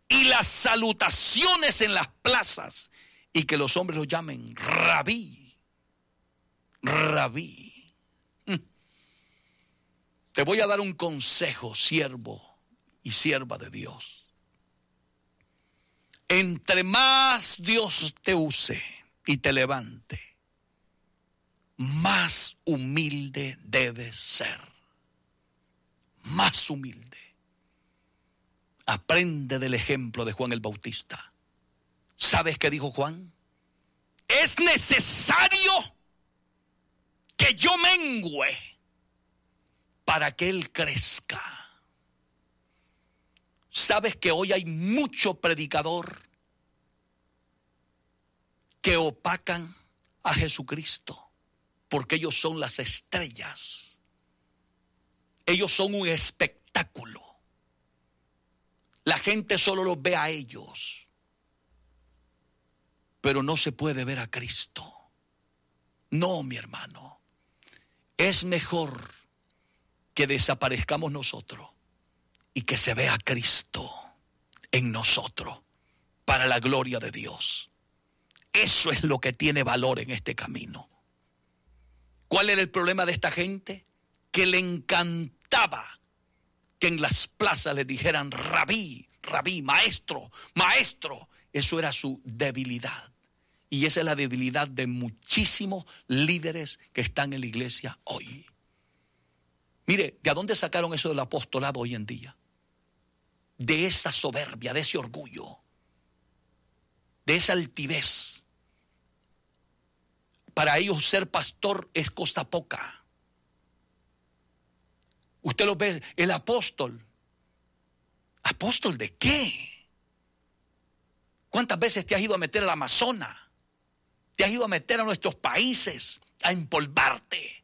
y las salutaciones en las plazas, y que los hombres lo llamen Rabí, Rabí. Te voy a dar un consejo, siervo y sierva de Dios. Entre más Dios te use y te levante, más humilde debes ser. Más humilde. Aprende del ejemplo de Juan el Bautista. ¿Sabes qué dijo Juan? Es necesario que yo mengüe para que Él crezca. ¿Sabes que hoy hay mucho predicador que opacan a Jesucristo? Porque ellos son las estrellas. Ellos son un espectáculo. La gente solo los ve a ellos, pero no se puede ver a Cristo. No, mi hermano. Es mejor que desaparezcamos nosotros y que se vea Cristo en nosotros para la gloria de Dios. Eso es lo que tiene valor en este camino. ¿Cuál era el problema de esta gente? Que le encantaba que en las plazas le dijeran Rabí, Rabí, maestro, maestro. Eso era su debilidad. Y esa es la debilidad de muchísimos líderes que están en la iglesia hoy. Mire, ¿de dónde sacaron eso del apostolado hoy en día? De esa soberbia, de ese orgullo, de esa altivez. Para ellos ser pastor es cosa poca. Usted lo ve, el apóstol. ¿Apóstol de qué? ¿Cuántas veces te has ido a meter al Amazonas? Te has ido a meter a nuestros países, a empolvarte,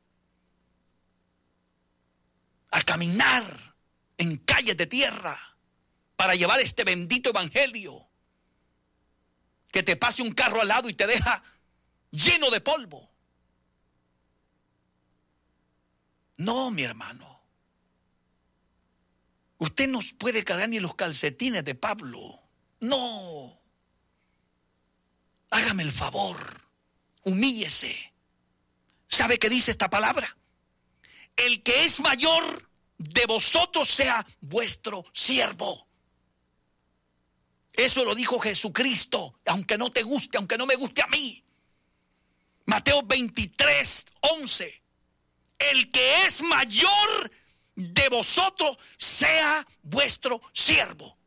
a caminar en calles de tierra para llevar este bendito evangelio, que te pase un carro al lado y te deja lleno de polvo? No, mi hermano. Usted no puede cargar ni los calcetines de Pablo. No. Hágame el favor. Humíllese. ¿Sabe qué dice esta palabra? El que es mayor de vosotros sea vuestro siervo. Eso lo dijo Jesucristo, aunque no te guste, aunque no me guste a mí. Mateo 23:11. El que es mayor de vosotros sea vuestro siervo.